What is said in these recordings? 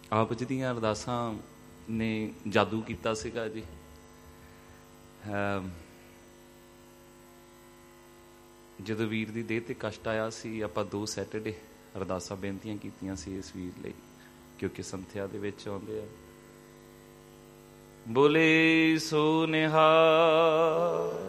ਆਪ ਜੀ ਦੀਆਂ ਅਰਦਾਸਾਂ ਨੇ ਜਾਦੂ ਕੀਤਾ ਸੀਗਾ ਜੀ। ਜਦੋਂ ਵੀਰ ਦੀ ਦੇਹ 'ਤੇ ਕਸ਼ਟ ਆਇਆ ਸੀ, ਆਪਾਂ 2 ਸੈਟਰਡੇ ਅਰਦਾਸਾਂ ਬੇਨਤੀਆਂ ਕੀਤੀਆਂ ਸੀ ਇਸ ਵੀਰ ਲਈ, ਕਿਉਂਕਿ ਸੰਥਿਆ ਦੇ ਵਿੱਚ ਆਉਂਦੇ ਆ। ਬੋਲੇ ਸੋ ਨਿਹਾਲ।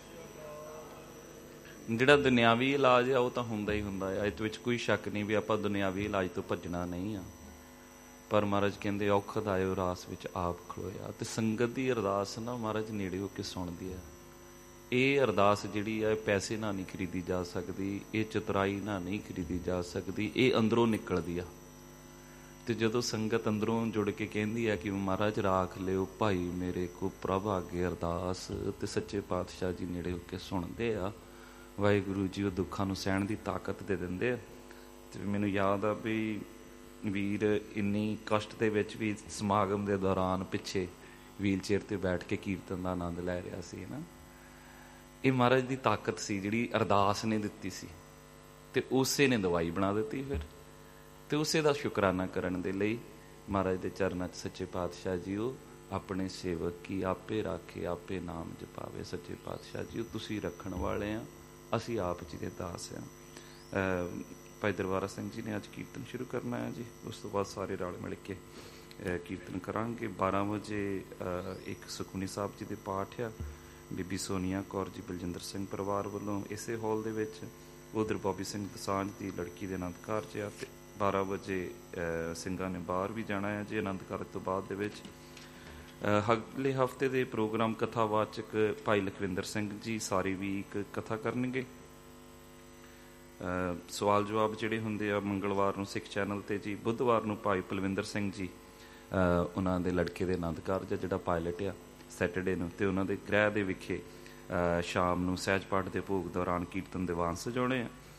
ਜਿਹੜਾ ਦੁਨਿਆਵੀ ਇਲਾਜ ਆ ਉਹ ਤਾਂ ਹੁੰਦਾ ਹੀ ਹੁੰਦਾ ਆ, ਇਹਦੇ ਵਿੱਚ ਕੋਈ ਸ਼ੱਕ ਨਹੀਂ ਵੀ ਆਪਾਂ ਦੁਨਿਆਵੀ ਇਲਾਜ ਤੋਂ ਭੱਜਣਾ ਨਹੀਂ ਆ। ਪਰ ਮਹਾਰਾਜ ਕਹਿੰਦੇ ਔਖਦ ਆਇਓ ਰਾਸ ਵਿੱਚ ਆਪ ਖਲੋਇਆ। ਤੇ ਸੰਗਤ ਦੀ ਅਰਦਾਸ ਨਾ ਮਹਾਰਾਜ ਨੇੜੇ ਹੋ ਕੇ ਸੁਣਦੀ ਆ। ਇਹ ਅਰਦਾਸ ਜਿਹੜੀ ਆ ਪੈਸੇ ਨਾਲ ਨਹੀਂ ਖਰੀਦੀ ਜਾ ਸਕਦੀ, ਇਹ ਚਤੁਰਾਈ ਨਾਲ ਨਹੀਂ ਖਰੀਦੀ ਜਾ ਸਕਦੀ, ਇਹ ਅੰਦਰੋਂ ਨਿਕਲਦੀ ਆ। ਤੇ ਜਦੋਂ ਸੰਗਤ ਅੰਦਰੋਂ ਜੁੜ ਕੇ ਕਹਿੰਦੀ ਆ ਕਿ ਮਹਾਰਾਜ ਰਾਖ ਲਿਓ ਭਾਈ ਮੇਰੇ ਕੋ ਪ੍ਰਭ ਅੱਗੇ ਅਰਦਾਸ, ਤੇ ਸੱਚੇ ਪਾਤਸ਼ਾਹ ਜੀ ਨੇੜੇ ਹੋ ਕੇ ਸੁਣਦੇ ਆ। ਵਾਹਿਗੁਰੂ ਜੀ ਉਹ ਦੁੱਖਾਂ ਨੂੰ ਸਹਿਣ ਦੀ ਤਾਕਤ ਦੇ ਦਿੰਦੇ ਆ। ਤੇ ਮੈਨੂੰ ਯਾਦ ਆ ਵੀ ਵੀਰ ਇੰਨੀ ਕਸ਼ਟ ਦੇ ਵਿੱਚ ਵੀ ਸਮਾਗਮ ਦੇ ਦੌਰਾਨ ਪਿੱਛੇ ਵੀਲ ਚੇਅਰ 'ਤੇ ਬੈਠ ਕੇ ਕੀਰਤਨ ਦਾ ਆਨੰਦ ਲੈ ਰਿਹਾ ਸੀ ਨਾ। ਇਹ ਮਹਾਰਾਜ ਦੀ ਤਾਕਤ ਸੀ ਜਿਹੜੀ ਅਰਦਾਸ ਨੇ ਦਿੱਤੀ ਸੀ, ਤੇ ਉਸੇ ਨੇ ਦਵਾਈ ਬਣਾ ਦਿੱਤੀ ਫਿਰ। ਤੇ ਉਸੇ ਦਾ ਸ਼ੁਕਰਾਨਾ ਕਰਨ ਦੇ ਲਈ ਮਹਾਰਾਜ ਦੇ ਚਰਨਾਂ 'ਚ ਸੱਚੇ ਪਾਤਸ਼ਾਹ ਜੀ ਉਹ ਆਪਣੇ ਸੇਵਕ ਕੀ ਆਪੇ ਰਾਖੇ ਆਪੇ ਨਾਮ ਜਪਾਵੇ। ਸੱਚੇ ਪਾਤਸ਼ਾਹ ਜੀ ਉਹ ਤੁਸੀਂ ਰੱਖਣ ਵਾਲੇ ਆ, ਅਸੀਂ ਆਪ ਜੀ ਦੇ ਦਾਸ ਹਾਂ। ਭਾਈ ਦਰਬਾਰਾ ਸਿੰਘ ਜੀ ਨੇ ਅੱਜ ਕੀਰਤਨ ਸ਼ੁਰੂ ਕਰਨਾ ਹੈ ਜੀ, ਉਸ ਤੋਂ ਬਾਅਦ ਸਾਰੇ ਰਲ ਮਿਲ ਕੇ ਕੀਰਤਨ ਕਰਾਂਗੇ। 12 ਵਜੇ ਇੱਕ ਸੁਖਮਨੀ ਸਾਹਿਬ ਜੀ ਦੇ ਪਾਠ ਆ, ਬੀਬੀ ਸੋਨੀਆ ਕੌਰ ਜੀ ਬਲਜਿੰਦਰ ਸਿੰਘ ਪਰਿਵਾਰ ਵੱਲੋਂ ਇਸੇ ਹਾਲ ਦੇ ਵਿੱਚ। ਉਧਰ ਬੋਬੀ ਸਿੰਘ ਦਸਾਂਝ ਦੀ ਲੜਕੀ ਦੇ ਆਨੰਦ ਕਾਰਜ ਆ। ਤੇ 12 ਵਜੇ ਸਿੰਘਾਂ ਨੇ ਬਾਹਰ ਵੀ ਜਾਣਾ ਹੈ ਜੀ ਆਨੰਦ ਕਾਰਜ ਤੋਂ ਬਾਅਦ ਦੇ ਵਿੱਚ। ਅਗਲੇ ਹਫ਼ਤੇ ਦੇ ਪ੍ਰੋਗਰਾਮ ਕਥਾਵਾਚਕ ਭਾਈ ਲਖਵਿੰਦਰ ਸਿੰਘ ਜੀ ਸਾਰੀ ਵੀਕ ਕਥਾ ਕਰਨਗੇ। ਸਵਾਲ ਜਵਾਬ ਜਿਹੜੇ ਹੁੰਦੇ ਆ ਮੰਗਲਵਾਰ ਨੂੰ ਸਿੱਖ ਚੈਨਲ 'ਤੇ ਜੀ। ਬੁੱਧਵਾਰ ਨੂੰ ਭਾਈ ਪਲਵਿੰਦਰ ਸਿੰਘ ਜੀ ਉਹਨਾਂ ਦੇ ਲੜਕੇ ਦੇ ਆਨੰਦ ਕਾਰਜ ਆ ਜਿਹੜਾ ਪਾਇਲਟ ਆ ਸੈਟਰਡੇ ਨੂੰ, ਅਤੇ ਉਹਨਾਂ ਦੇ ਗ੍ਰਹਿ ਦੇ ਵਿਖੇ ਸ਼ਾਮ ਨੂੰ ਸਹਿਜ ਪਾਠ ਦੇ ਭੋਗ ਦੌਰਾਨ ਕੀਰਤਨ ਦੀਵਾਨ ਸਜਾਉਣੇ ਆ।